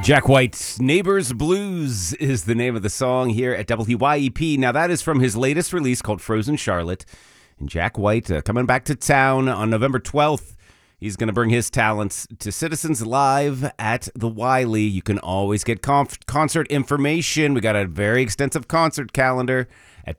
Jack White's Neighbors Blues is the name of the song here at WYEP. Now, that is from his latest release called Frozen Charlotte. And Jack White coming back to town on November 12th. He's going to bring his talents to Citizens Live at the Wiley. You can always get concert information. We got a very extensive concert calendar at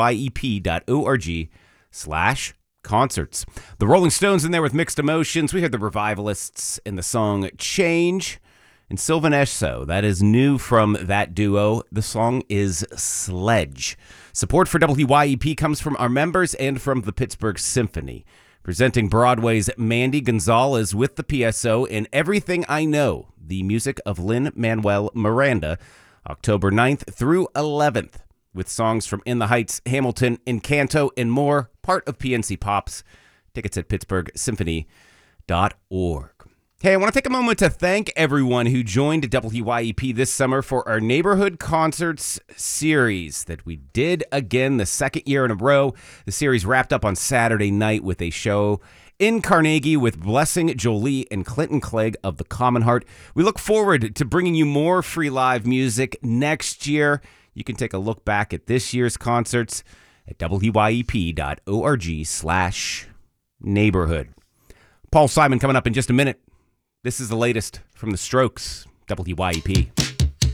wyep.org/concerts. The Rolling Stones in there with Mixed Emotions. We heard the Revivalists in the song Change. And Sylvan Esso, that is new from that duo. The song is Sledge. Support for WYEP comes from our members and from the Pittsburgh Symphony. Presenting Broadway's Mandy Gonzalez with the PSO in Everything I Know, the music of Lin-Manuel Miranda, October 9th through 11th, with songs from In the Heights, Hamilton, Encanto, and more, part of PNC Pops. Tickets at pittsburghsymphony.org. Hey, I want to take a moment to thank everyone who joined WYEP this summer for our Neighborhood Concerts series that we did again the second year in a row. The series wrapped up on Saturday night with a show in Carnegie with Blessing Jolie and Clinton Clegg of the Common Heart. We look forward to bringing you more free live music next year. You can take a look back at this year's concerts at wyep.org/neighborhood. Paul Simon coming up in just a minute. This is the latest from The Strokes, WYEP.